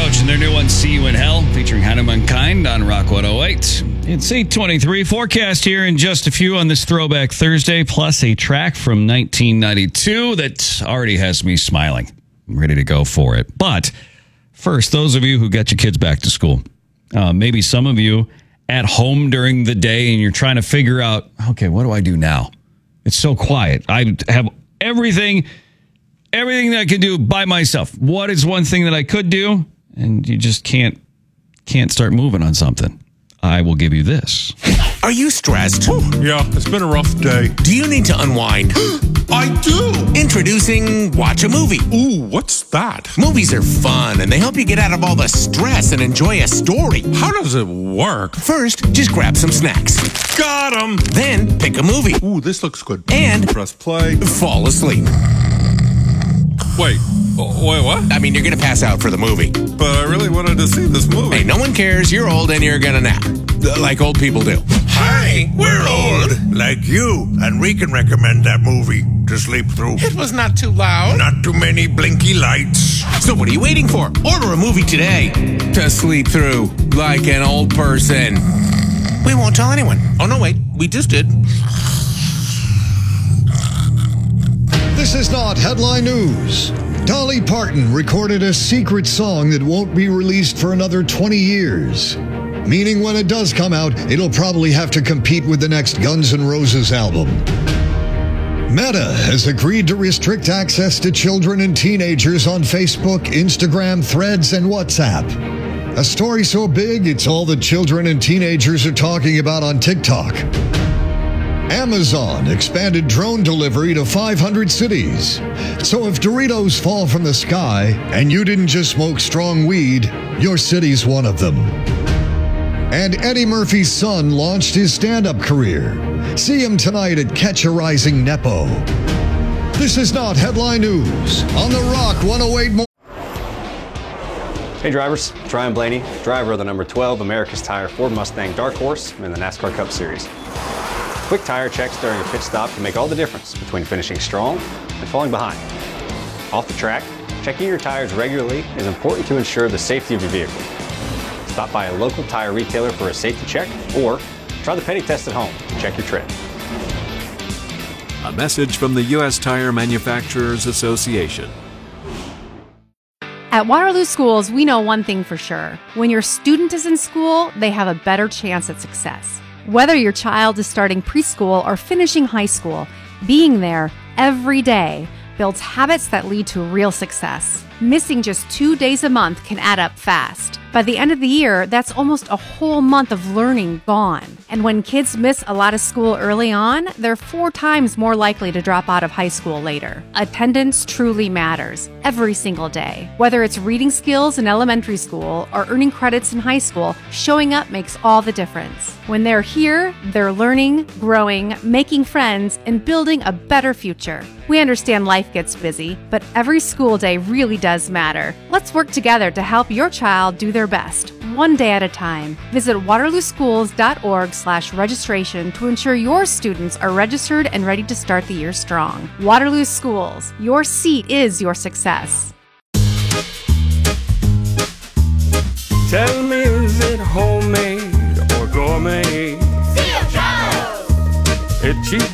Roach and their new one, See You in Hell, featuring Hanumankind on Rock 108. It's 8:23. Forecast here in just a few on this Throwback Thursday, plus a track from 1992 that already has me smiling. I'm ready to go for it. But first, those of you who got your kids back to school, maybe some of you at home during the day and you're trying to figure out, okay, what do I do now? It's so quiet. I have everything that I can do by myself. What is one thing that I could do? And you just can't start moving on something. I will give you this. Are you stressed? Yeah, it's been a rough day. Do you need to unwind? I do. Introducing Watch a Movie. Ooh, what's that? Movies are fun, and they help you get out of all the stress and enjoy a story. How does it work? First, just grab some snacks. Got 'em. Then, pick a movie. Ooh, this looks good. And press play. Fall asleep. Wait, what? I mean, you're going to pass out for the movie. But I really wanted to see this movie. Hey, no one cares. You're old and you're going to nap. Like old people do. Hi, we're old, like you, and we can recommend that movie to sleep through. It was not too loud. Not too many blinky lights. So what are you waiting for? Order a movie today to sleep through like an old person. We won't tell anyone. Oh, no, wait. We just did. This is not headline news. Dolly Parton recorded a secret song that won't be released for another 20 years. Meaning when it does come out, it'll probably have to compete with the next Guns N' Roses album. Meta has agreed to restrict access to children and teenagers on Facebook, Instagram, Threads, and WhatsApp. A story so big, it's all the children and teenagers are talking about on TikTok. Amazon expanded drone delivery to 500 cities. So if Doritos fall from the sky and you didn't just smoke strong weed, your city's one of them. And Eddie Murphy's son launched his stand-up career. See him tonight at Catch a Rising Nepo. This is not headline news on The Rock 108. Hey drivers, it's Ryan Blaney, driver of the number 12 America's Tire Ford Mustang Dark Horse in the NASCAR Cup Series. Quick tire checks during a pit stop can make all the difference between finishing strong and falling behind. Off the track, checking your tires regularly is important to ensure the safety of your vehicle. Stop by a local tire retailer for a safety check, or try the Penny Test at home to check your tread. A message from the U.S. Tire Manufacturers Association. At Waterloo Schools, we know one thing for sure. When your student is in school, they have a better chance at success. Whether your child is starting preschool or finishing high school, being there every day builds habits that lead to real success. Missing just 2 days a month can add up fast. By the end of the year, that's almost a whole month of learning gone. And when kids miss a lot of school early on, they're 4 times more likely to drop out of high school later. Attendance truly matters every single day. Whether it's reading skills in elementary school or earning credits in high school, showing up makes all the difference. When they're here, they're learning, growing, making friends, and building a better future. We understand life gets busy, but every school day really does matter. Let's work together to help your child do their best, one day at a time. Visit waterlooschools.org/registration to ensure your students are registered and ready to start the year strong. Waterloo Schools, your seat is your success. Tell me, is it homemade or gourmet? Seal Joe! Itchy